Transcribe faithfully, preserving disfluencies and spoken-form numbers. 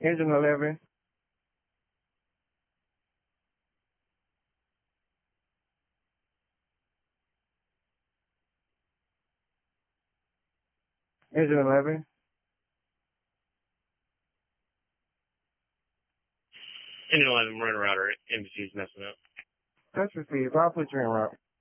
Engine eleven. Engine eleven. Engine eleven, we're in router. M V C's messing up. That's received. I'll put you in route.